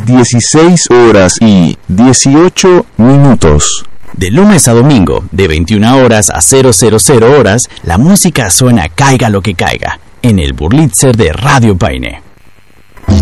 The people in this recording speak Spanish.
16 horas y 18 minutos. De lunes a domingo, de 21 horas a 000 horas, la música suena caiga lo que caiga, en el Burlitzer de Radio Paine.